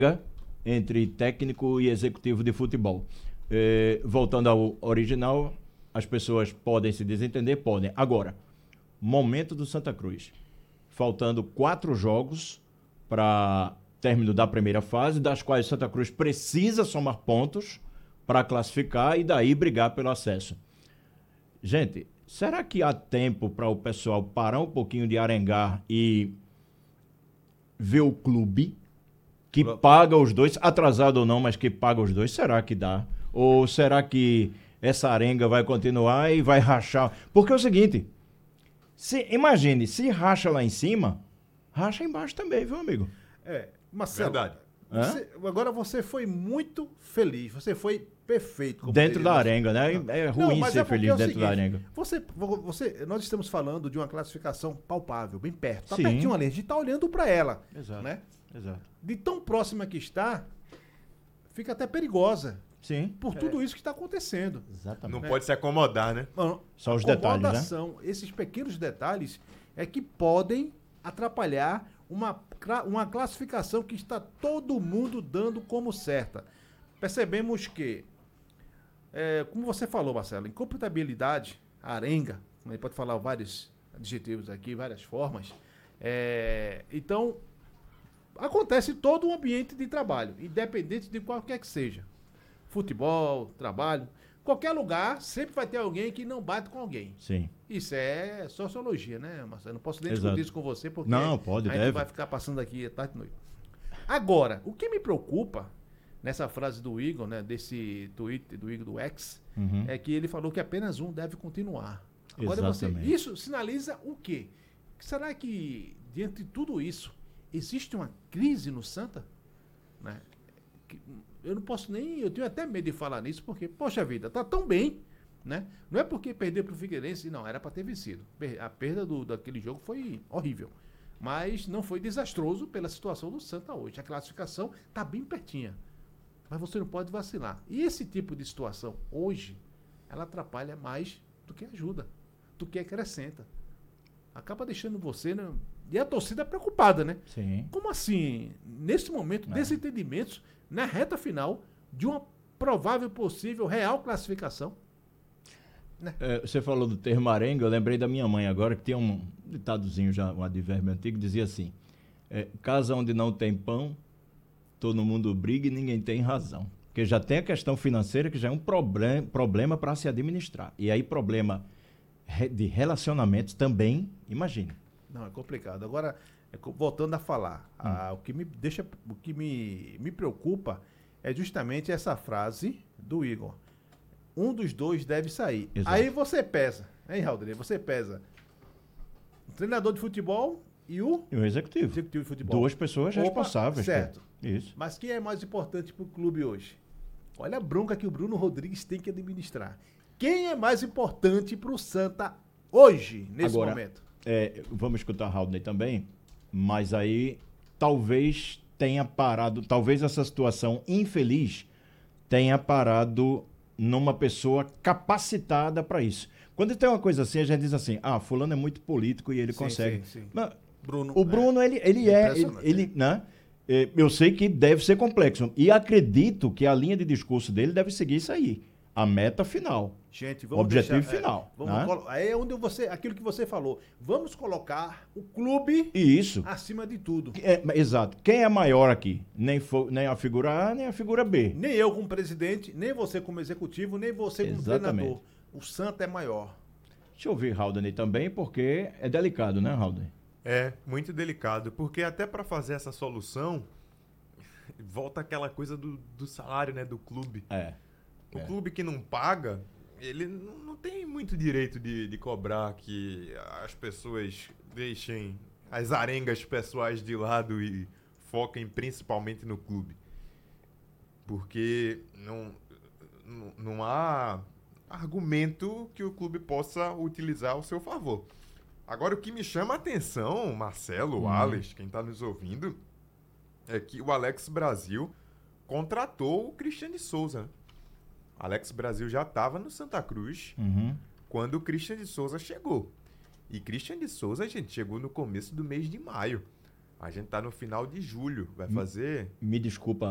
entre técnico e executivo de futebol. Voltando ao original, as pessoas podem se desentender? Podem. Agora, momento do Santa Cruz. Faltando 4 jogos para término da primeira fase, das quais o Santa Cruz precisa somar pontos para classificar e daí brigar pelo acesso. Gente, será que há tempo para o pessoal parar um pouquinho de arengar e ver o clube que paga os dois, atrasado ou não, mas que paga os dois? Será que dá? Ou será que essa arenga vai continuar e vai rachar? Porque é o seguinte, imagine, se racha lá em cima, racha embaixo também, viu, amigo? Marcelo, verdade. Agora você foi muito feliz, você foi perfeito. Dentro da arenga, né? É ruim ser feliz dentro da arenga. Nós estamos falando de uma classificação palpável, bem perto. Tá Sim. pertinho ali, a gente tá olhando para ela. Exato. Né? Exato. De tão próxima que está, fica até perigosa. Sim. Por tudo isso que está acontecendo. Exatamente. Não pode se acomodar, né? Só os detalhes, né? Esses pequenos detalhes é que podem atrapalhar uma classificação que está todo mundo dando como certa. Percebemos que, como você falou, Marcelo, em computabilidade, arenga, a gente pode falar vários adjetivos aqui, várias formas, então acontece todo um ambiente de trabalho, independente de qualquer que seja. Futebol, trabalho, qualquer lugar sempre vai ter alguém que não bate com alguém. Sim. Isso é sociologia, né, Marcelo? Não posso nem Exato. discutir isso com você, porque não, pode, a gente deve. vai ficar passando aqui tarde e noite. Agora, o que me preocupa nessa frase do Igor, né, desse tweet do Igor do X, é que ele falou que apenas um deve continuar. Agora isso sinaliza o quê? Será que, diante de tudo isso, existe uma crise no Santa? Né? Eu não posso nem... Eu tenho até medo de falar nisso, porque, poxa vida, tá tão bem, né? Não é porque perdeu pro Figueirense, não, era para ter vencido. A perda daquele jogo foi horrível. Mas não foi desastroso pela situação do Santa hoje. A classificação tá bem pertinha. Mas você não pode vacilar. E esse tipo de situação, hoje, ela atrapalha mais do que ajuda, do que acrescenta. Acaba deixando você... Né? E a torcida preocupada, né? Sim. Como assim, nesse momento, desentendimentos, na reta final de uma provável, possível, real classificação? Né? Você falou do termo arenga, eu lembrei da minha mãe agora, que tem um ditadozinho já, um advérbio antigo, que dizia assim, casa onde não tem pão, todo mundo briga e ninguém tem razão. Porque já tem a questão financeira, que já é um problema para se administrar. E aí problema de relacionamentos também, imagine. Não, é complicado. Agora, voltando a falar, o que me preocupa é justamente essa frase do Igor. Um dos dois deve sair. Exato. Aí você pesa, hein, Raulden? Você pesa o treinador de futebol e o executivo de futebol. 2 pessoas responsáveis. Certo. Isso. Mas quem é mais importante para o clube hoje? Olha a bronca que o Bruno Rodrigues tem que administrar. Quem é mais importante para o Santa hoje, nesse momento? Vamos escutar Raulden também, mas aí talvez tenha parado, talvez essa situação infeliz tenha parado numa pessoa capacitada para isso. Quando tem uma coisa assim, a gente diz assim, fulano é muito político e ele consegue. Sim. Mas, Bruno, o Bruno, né? Eu sei que deve ser complexo e acredito que a linha de discurso dele deve seguir isso aí, a meta final. Gente, o objetivo final. Aí é onde aquilo que você falou. Vamos colocar o clube isso acima de tudo. Exato. Quem é maior aqui? Nem a figura A, nem a figura B. Nem eu como presidente, nem você como executivo, nem você como treinador. O Santa é maior. Deixa eu ouvir Raulden também, porque é delicado, né, Raulden? É, muito delicado. Porque até para fazer essa solução, volta aquela coisa do salário, né, do clube. O clube que não paga... Ele não tem muito direito de cobrar que as pessoas deixem as arengas pessoais de lado e foquem principalmente no clube. Porque não há argumento que o clube possa utilizar ao seu favor. Agora, o que me chama a atenção, Marcelo, Alex, quem está nos ouvindo, é que o Alex Brasil contratou o Christian de Souza, né? Alex Brasil já estava no Santa Cruz quando o Christian de Souza chegou. E Christian de Souza, gente, chegou no começo do mês de maio. A gente tá no final de julho. Vai fazer... Me desculpa